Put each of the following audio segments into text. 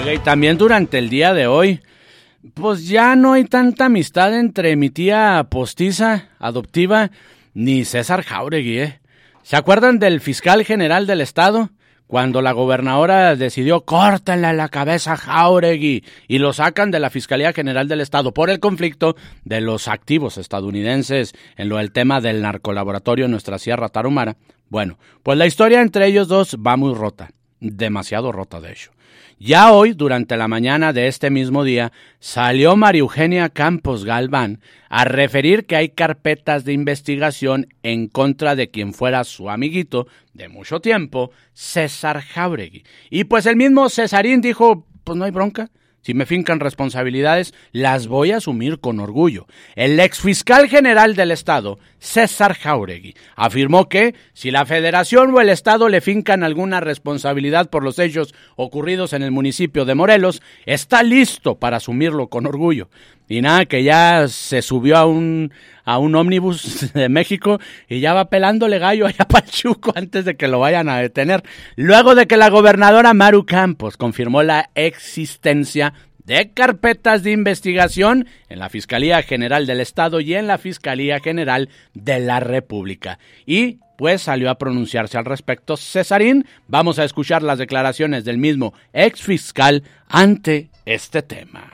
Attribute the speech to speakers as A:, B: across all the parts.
A: Oiga, y también durante el día de hoy, pues ya no hay tanta amistad entre mi tía postiza, adoptiva, ni César Jáuregui, ¿eh? ¿Se acuerdan del fiscal general del estado? Cuando la gobernadora decidió córtenle la cabeza a Jáuregui y lo sacan de la Fiscalía General del Estado por el conflicto de los activos estadounidenses en lo del tema del narcolaboratorio en nuestra Sierra Tarahumara. Bueno, pues la historia entre ellos dos va muy rota, demasiado rota de hecho. Ya hoy, durante la mañana de este mismo día, salió María Eugenia Campos Galván a referir que hay carpetas de investigación en contra de quien fuera su amiguito de mucho tiempo, César Jáuregui. Y pues el mismo Cesarín dijo, pues no hay bronca. Si me fincan responsabilidades, las voy a asumir con orgullo. El exfiscal general del Estado, César Jáuregui, afirmó que si la Federación o el Estado le fincan alguna responsabilidad por los hechos ocurridos en el municipio de Morelos, está listo para asumirlo con orgullo. Y nada, que ya se subió a un ómnibus de México y ya va pelándole gallo allá a Pachuco antes de que lo vayan a detener. Luego de que la gobernadora Maru Campos confirmó la existencia de carpetas de investigación en la Fiscalía General del Estado y en la Fiscalía General de la República. Y pues salió a pronunciarse al respecto Cesarín. Vamos a escuchar las declaraciones del mismo exfiscal ante este tema.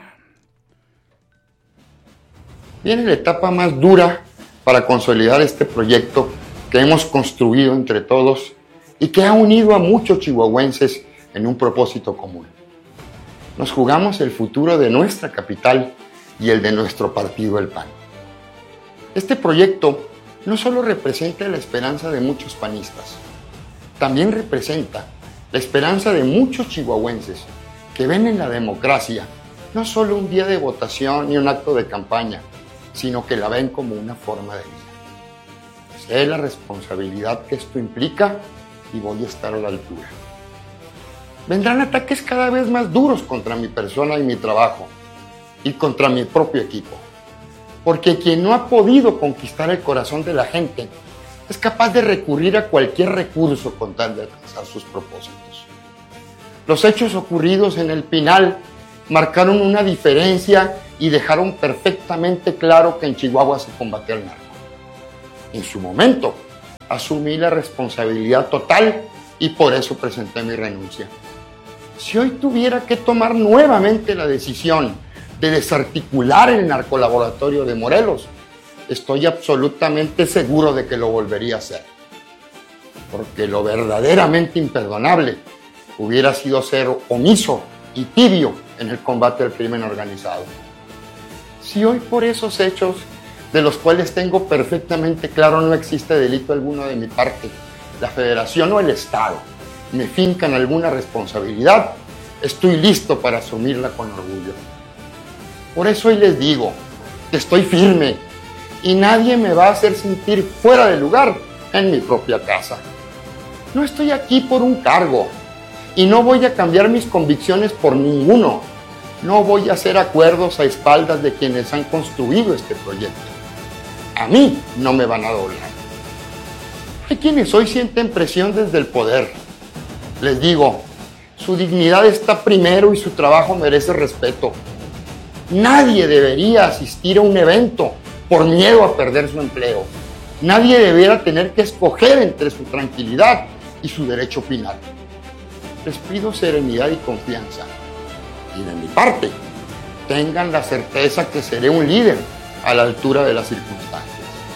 B: Viene la etapa más dura para consolidar este proyecto que hemos construido entre todos y que ha unido a muchos chihuahuenses en un propósito común. Nos jugamos el futuro de nuestra capital y el de nuestro partido, el PAN. Este proyecto no solo representa la esperanza de muchos panistas, también representa la esperanza de muchos chihuahuenses que ven en la democracia no solo un día de votación y un acto de campaña, sino que la ven como una forma de vida. Sé la responsabilidad que esto implica y voy a estar a la altura. Vendrán ataques cada vez más duros contra mi persona y mi trabajo, y contra mi propio equipo, porque quien no ha podido conquistar el corazón de la gente es capaz de recurrir a cualquier recurso con tal de alcanzar sus propósitos. Los hechos ocurridos en El Pinal marcaron una diferencia y dejaron perfectamente claro que en Chihuahua se combate al narco. En su momento, asumí la responsabilidad total y por eso presenté mi renuncia. Si hoy tuviera que tomar nuevamente la decisión de desarticular el narcolaboratorio de Morelos, estoy absolutamente seguro de que lo volvería a hacer. Porque lo verdaderamente imperdonable hubiera sido ser omiso y tibio en el combate al crimen organizado. Si hoy por esos hechos, de los cuales tengo perfectamente claro no existe delito alguno de mi parte, la Federación o el Estado me fincan alguna responsabilidad, estoy listo para asumirla con orgullo. Por eso hoy les digo que estoy firme y nadie me va a hacer sentir fuera de lugar en mi propia casa. No estoy aquí por un cargo y no voy a cambiar mis convicciones por ninguno. No voy a hacer acuerdos a espaldas de quienes han construido este proyecto. A mí no me van a doblar. Hay quienes hoy sienten presión desde el poder. Les digo, su dignidad está primero y su trabajo merece respeto. Nadie debería asistir a un evento por miedo a perder su empleo. Nadie debiera tener que escoger entre su tranquilidad y su derecho final. Les pido serenidad y confianza. Y de mi parte, tengan la certeza que seré un líder a la altura de las circunstancias.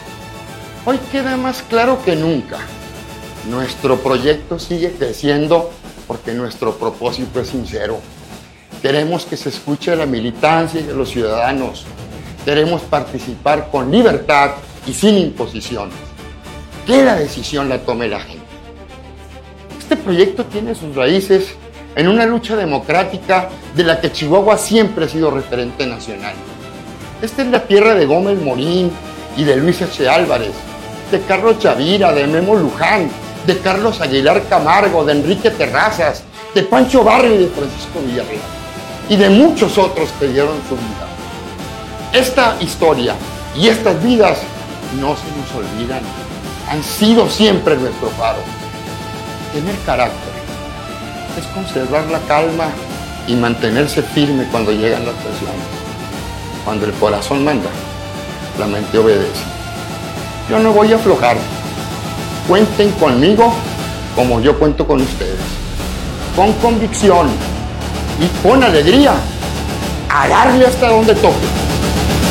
B: Hoy queda más claro que nunca. Nuestro proyecto sigue creciendo porque nuestro propósito es sincero. Queremos que se escuche a la militancia y a los ciudadanos. Queremos participar con libertad y sin imposiciones. Que la decisión la tome la gente. Este proyecto tiene sus raíces en una lucha democrática de la que Chihuahua siempre ha sido referente nacional. Esta es la tierra de Gómez Morín y de Luis H. Álvarez, de Carlos Chavira, de Memo Luján, de Carlos Aguilar Camargo, de Enrique Terrazas, de Pancho Barrio y de Francisco Villarreal, y de muchos otros que dieron su vida. Esta historia y estas vidas no se nos olvidan, han sido siempre nuestro faro. Tener carácter es conservar la calma y mantenerse firme cuando llegan las presiones. Cuando el corazón manda, la mente obedece. Yo no voy a aflojar. Cuenten conmigo como yo cuento con ustedes. Con convicción y con alegría, a darle hasta donde toque.